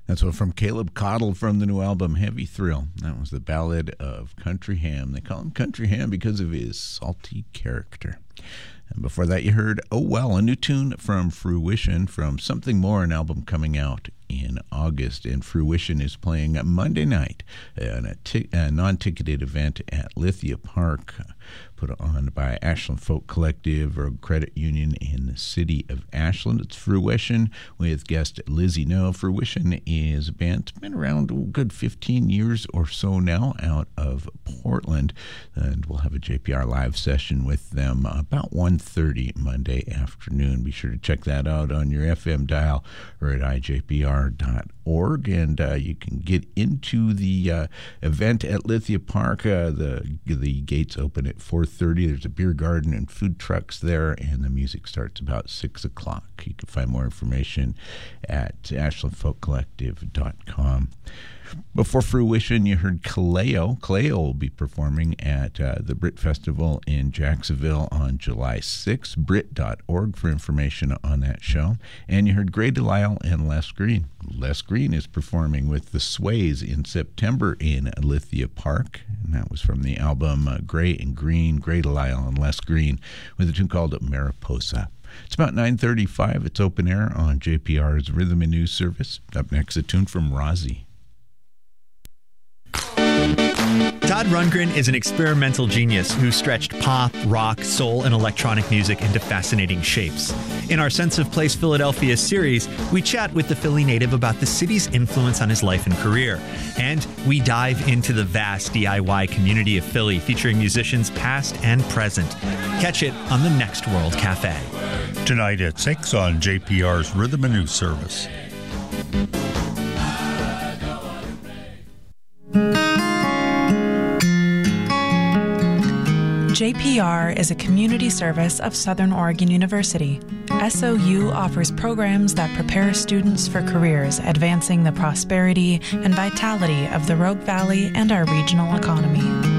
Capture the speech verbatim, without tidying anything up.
That's what from Caleb Cottle from the new album Heavy Thrill. That was the ballad of Country Ham. They call him Country Ham because of his salty character. And before that, you heard Oh Well, a new tune from Fruition from Something More, an album coming out in August. And Fruition is playing Monday night at a, t- a non-ticketed event at Lithia Park, put on by Ashland Folk Collective or Credit Union in the city of Ashland. It's Fruition with guest Lizzie No. Fruition is a band that's been around a good fifteen years or so now out of Portland. And we'll have a J P R live session with them about one thirty Monday afternoon. Be sure to check that out on your F M dial or at I J P R dot org. And uh, you can get into the uh, event at Lithia Park. Uh, the, the gates open at four thirty. There's a beer garden and food trucks there, and the music starts about six o'clock. You can find more information at ashland folk collective dot com. Before Fruition, you heard Kaleo. Kaleo will be performing at uh, the Brit Festival in Jacksonville on July sixth. Brit dot org for information on that show. And you heard Gray Delisle and Les Green. Les Green is performing with the Sways in September in Lithia Park. And that was from the album uh, Gray and Green, Gray Delisle and Les Green, with a tune called Mariposa. It's about nine thirty-five. It's open air on J P R's Rhythm and News Service. Up next, a tune from Rozzy. Todd Rundgren is an experimental genius who stretched pop, rock, soul, and electronic music into fascinating shapes. In our Sense of Place Philadelphia series, we chat with the Philly native about the city's influence on his life and career. And we dive into the vast D I Y community of Philly, featuring musicians past and present. Catch it on the Next World Cafe. Tonight at six on J P R's Rhythm and News Service. J P R is a community service of Southern Oregon University. S O U offers programs that prepare students for careers advancing the prosperity and vitality of the Rogue Valley and our regional economy.